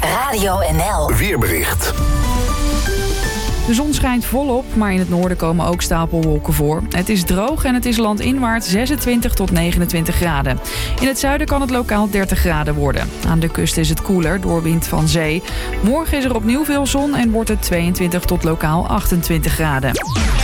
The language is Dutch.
Radio NL. Weerbericht. De zon schijnt volop, maar in het noorden komen ook stapelwolken voor. Het is droog en het is landinwaarts 26 tot 29 graden. In het zuiden kan het lokaal 30 graden worden. Aan de kust is het koeler door wind van zee. Morgen is er opnieuw veel zon en wordt het 22 tot lokaal 28 graden.